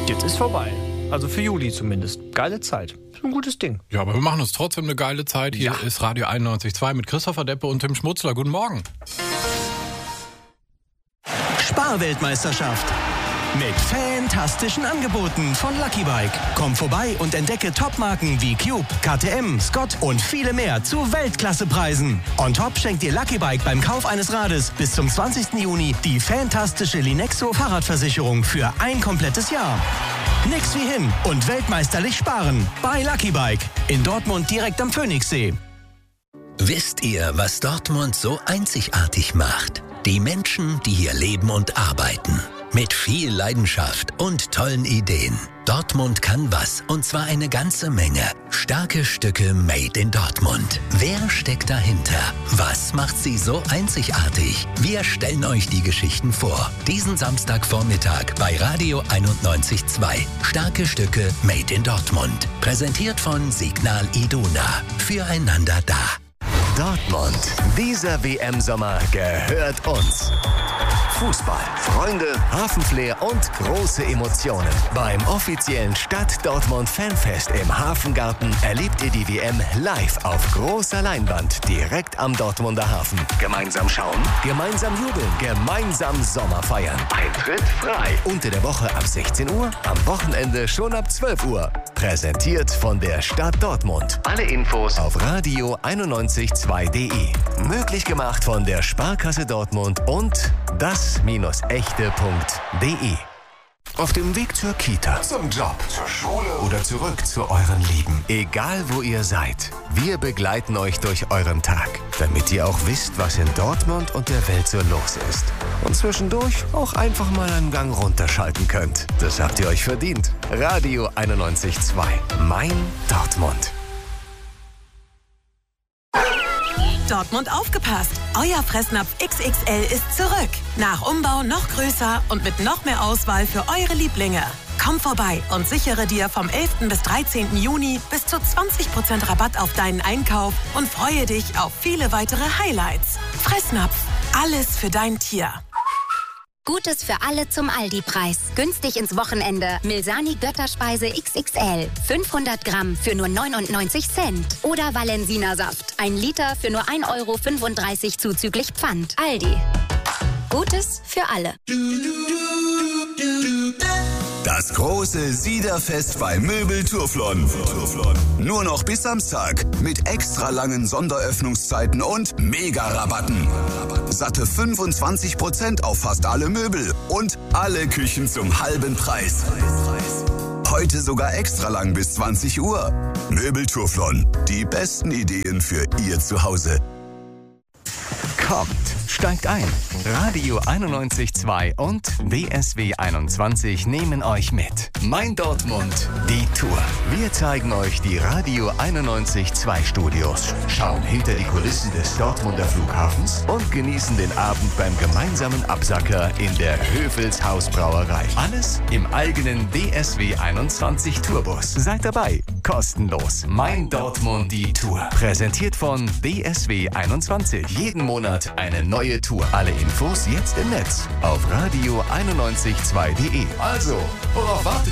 Jetzt ist vorbei. Also für Juli zumindest. Geile Zeit. Ist ein gutes Ding. Ja, aber wir machen uns trotzdem eine geile Zeit. Hier ist Radio 91.2 mit Christopher Deppe und Tim Schmutzler. Guten Morgen. Sparweltmeisterschaft. Mit fantastischen Angeboten von Lucky Bike. Komm vorbei und entdecke Topmarken wie Cube, KTM, Scott und viele mehr zu Weltklassepreisen. On top schenkt dir Lucky Bike beim Kauf eines Rades bis zum 20. Juni die fantastische Linexo Fahrradversicherung für ein komplettes Jahr. Nix wie hin und weltmeisterlich sparen bei Lucky Bike in Dortmund direkt am Phoenixsee. Wisst ihr, was Dortmund so einzigartig macht? Die Menschen, die hier leben und arbeiten. Mit viel Leidenschaft und tollen Ideen. Dortmund kann was, und zwar eine ganze Menge. Starke Stücke made in Dortmund. Wer steckt dahinter? Was macht sie so einzigartig? Wir stellen euch die Geschichten vor. Diesen Samstagvormittag bei Radio 91.2. Starke Stücke made in Dortmund. Präsentiert von Signal Iduna. Füreinander da. Dortmund, dieser WM-Sommer gehört uns. Fußball, Freunde, Hafenflair und große Emotionen. Beim offiziellen Stadt Dortmund Fanfest im Hafengarten erlebt ihr die WM live auf großer Leinwand direkt am Dortmunder Hafen. Gemeinsam schauen, gemeinsam jubeln, gemeinsam Sommer feiern. Eintritt frei. Unter der Woche ab 16 Uhr, am Wochenende schon ab 12 Uhr. Präsentiert von der Stadt Dortmund. Alle Infos auf radio912.de. Möglich gemacht von der Sparkasse Dortmund und das-echte.de. Auf dem Weg zur Kita, zum Job, zur Schule oder zurück zu euren Lieben. Egal wo ihr seid, wir begleiten euch durch euren Tag, damit ihr auch wisst, was in Dortmund und der Welt so los ist. Und zwischendurch auch einfach mal einen Gang runterschalten könnt. Das habt ihr euch verdient. Radio 91.2. Mein Dortmund. Dortmund aufgepasst! Euer Fressnapf XXL ist zurück. Nach Umbau noch größer und mit noch mehr Auswahl für eure Lieblinge. Komm vorbei und sichere dir vom 11. bis 13. Juni bis zu 20% Rabatt auf deinen Einkauf und freue dich auf viele weitere Highlights. Fressnapf, alles für dein Tier. Gutes für alle zum Aldi-Preis. Günstig ins Wochenende. Milsani Götterspeise XXL. 500 Gramm für nur 99 Cent. Oder Valensina Saft. 1 Liter für nur 1,35 € zuzüglich Pfand. Aldi. Gutes für alle. Das große Siederfest bei Möbel Turflon. Nur noch bis Samstag mit extra langen Sonderöffnungszeiten und Mega-Rabatten. Satte 25% auf fast alle Möbel und alle Küchen zum halben Preis. Heute sogar extra lang bis 20 Uhr. Möbel Turflon. Die besten Ideen für Ihr Zuhause. Kommt, steigt ein. Radio 91.2 und DSW 21 nehmen euch mit. Mein Dortmund, die Tour. Wir zeigen euch die Radio 91.2 Studios, schauen hinter die Kulissen des Dortmunder Flughafens und genießen den Abend beim gemeinsamen Absacker in der Höfels Hausbrauerei. Alles im eigenen DSW 21 Tourbus. Seid dabei, kostenlos. Mein Dortmund, die Tour. Präsentiert von DSW 21. Jeden Monat eine neue Tour. Alle Infos jetzt im Netz auf radio912.de. Also, worauf wartet